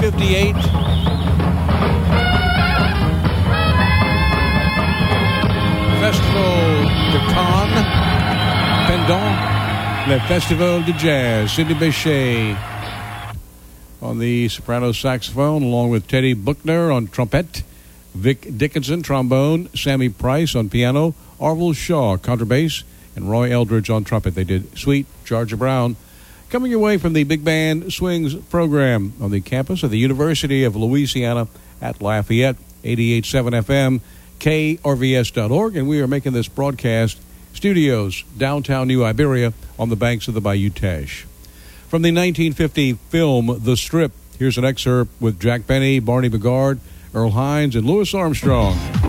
1958. Festival de Cannes, pendant le Festival de Jazz. Sidney Bechet on the soprano saxophone, along with Teddy Buckner on trumpet, Vic Dickinson trombone, Sammy Price on piano, Orville Shaw contrabass, and Roy Eldridge on trumpet. They did Sweet Georgia Brown. Coming your way from the Big Band Swings program on the campus of the University of Louisiana at Lafayette, 88.7 FM, KRVS.org, and we are making this broadcast studios, downtown New Iberia, on the banks of the Bayou Teche. From the 1950 film The Strip, here's an excerpt with Jack Benny, Barney Bigard, Earl Hines, and Louis Armstrong.